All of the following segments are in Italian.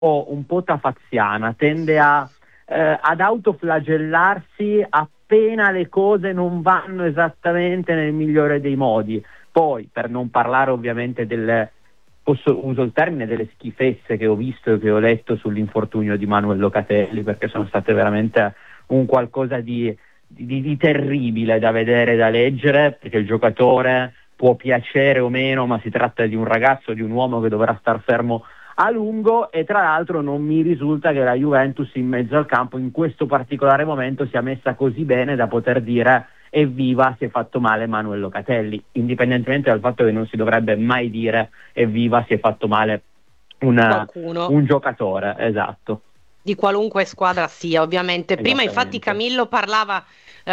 un po' tafaziana, tende ad autoflagellarsi appena le cose non vanno esattamente nel migliore dei modi. Poi, per non parlare ovviamente uso il termine, delle schifezze che ho visto e che ho letto sull'infortunio di Manuel Locatelli, perché sono state veramente un qualcosa di terribile da vedere, da leggere, perché il giocatore può piacere o meno, ma si tratta di un ragazzo, di un uomo che dovrà star fermo a lungo, e tra l'altro non mi risulta che la Juventus in mezzo al campo in questo particolare momento sia messa così bene da poter dire evviva, si è fatto male Manuel Locatelli, indipendentemente dal fatto che non si dovrebbe mai dire evviva, si è fatto male un giocatore, esatto. Di qualunque squadra sia, ovviamente. Prima infatti Camillo parlava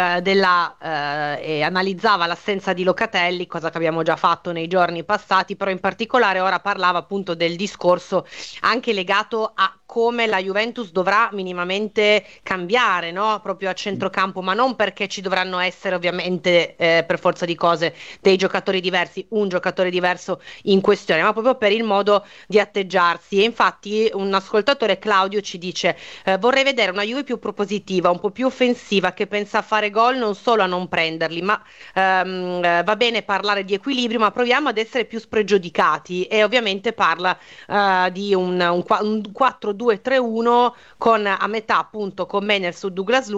e analizzava l'assenza di Locatelli, cosa che abbiamo già fatto nei giorni passati, però in particolare ora parlava appunto del discorso anche legato a come la Juventus dovrà minimamente cambiare, no? Proprio a centrocampo, ma non perché ci dovranno essere ovviamente per forza di cose dei giocatori diversi, un giocatore diverso in questione, ma proprio per il modo di atteggiarsi. E infatti un ascoltatore, Claudio, ci dice vorrei vedere una Juve più propositiva, un po' più offensiva, che pensa a fare gol non solo a non prenderli, ma va bene parlare di equilibrio, ma proviamo ad essere più spregiudicati. E ovviamente parla di un 4-2-3-1 con a metà appunto con Meners su Douglas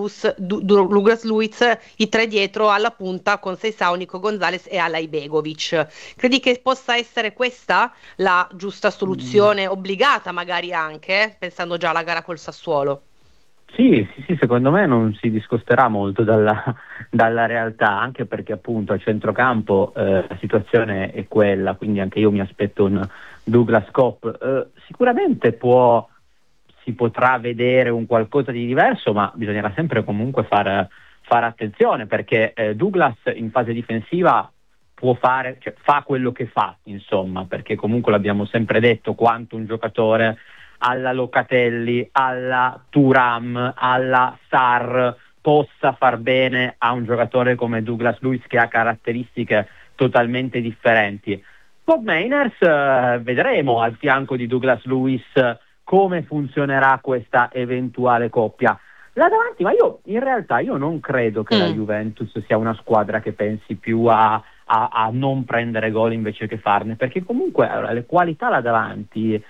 Luiz, i tre dietro alla punta con Seisao, Nico Gonzalez e Alay Begovic. Credi che possa essere questa la giusta soluzione, obbligata magari anche, pensando già alla gara col Sassuolo? Sì, secondo me non si discosterà molto dalla realtà, anche perché appunto a centrocampo la situazione è quella, quindi anche io mi aspetto un Douglas Copp. Sicuramente si potrà vedere un qualcosa di diverso, ma bisognerà sempre comunque fare attenzione, perché Douglas in fase difensiva può fare, cioè fa quello che fa, insomma, perché comunque l'abbiamo sempre detto quanto un giocatore alla Locatelli, alla Thuram, alla Sarr possa far bene a un giocatore come Douglas Luiz, che ha caratteristiche totalmente differenti. Bob Mainers vedremo al fianco di Douglas Luiz come funzionerà questa eventuale coppia. Là davanti, ma in realtà non credo che la Juventus sia una squadra che pensi più a non prendere gol invece che farne, perché comunque le qualità là davanti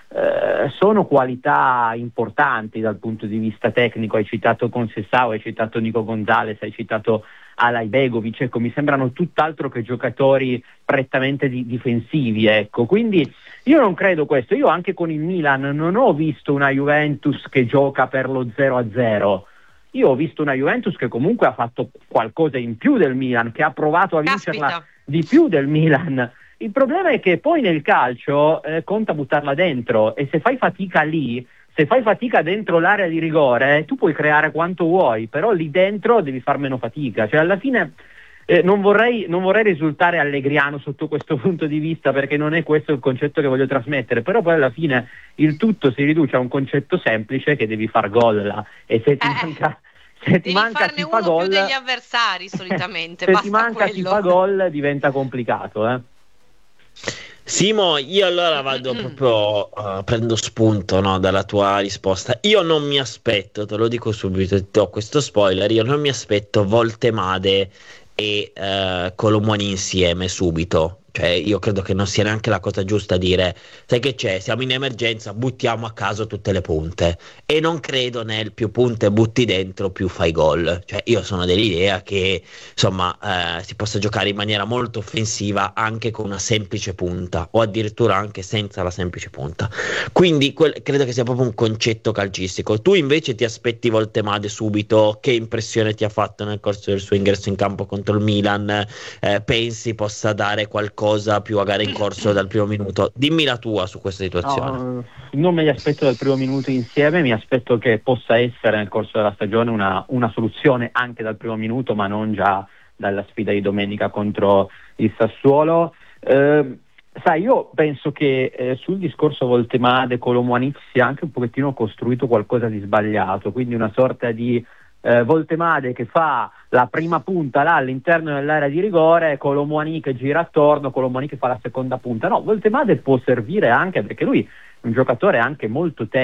sono qualità importanti dal punto di vista tecnico. Hai citato Conceição, hai citato Nico Gonzalez, hai citato Alay Begovic, ecco, mi sembrano tutt'altro che giocatori prettamente difensivi, ecco, quindi io non credo questo. Io anche con il Milan non ho visto una Juventus che gioca per lo 0-0, io ho visto una Juventus che comunque ha fatto qualcosa in più del Milan, che ha provato a vincerla di più del Milan. Il problema è che poi nel calcio conta buttarla dentro, e se fai fatica lì, se fai fatica dentro l'area di rigore, tu puoi creare quanto vuoi, però lì dentro devi far meno fatica. Cioè alla fine non vorrei risultare allegriano sotto questo punto di vista, perché non è questo il concetto che voglio trasmettere, però poi alla fine il tutto si riduce a un concetto semplice, che devi far gol là, e se ti manca... Se ti manca chi fa gol, più degli avversari solitamente. Se ti manca chi fa gol diventa complicato, Simo, io allora vado proprio, prendo spunto, no, dalla tua risposta. Io non mi aspetto, te lo dico subito, ti do questo spoiler, io non mi aspetto Voltemade e Colomoni insieme subito. Cioè, io credo che non sia neanche la cosa giusta dire, sai che c'è, siamo in emergenza, buttiamo a caso tutte le punte. E non credo nel più punte butti dentro, più fai gol. Cioè, io sono dell'idea che, insomma, si possa giocare in maniera molto offensiva anche con una semplice punta, o addirittura anche senza la semplice punta. Quindi credo che sia proprio un concetto calcistico. Tu invece ti aspetti Voltemade subito? Che impressione ti ha fatto nel corso del suo ingresso in campo contro il Milan? Pensi possa dare qualcosa più a gara in corso dal primo minuto? Dimmi la tua su questa situazione. No, non me li aspetto dal primo minuto insieme, mi aspetto che possa essere nel corso della stagione una soluzione anche dal primo minuto, ma non già dalla sfida di domenica contro il Sassuolo. Sai, io penso che sul discorso Voltemade, Colomboigny sia anche un pochettino costruito qualcosa di sbagliato, quindi una sorta di Voltemade che fa la prima punta là all'interno dell'area di rigore, Colomboigny che gira attorno, Colomboigny che fa la seconda punta. No, Voltemade può servire anche perché lui un giocatore anche molto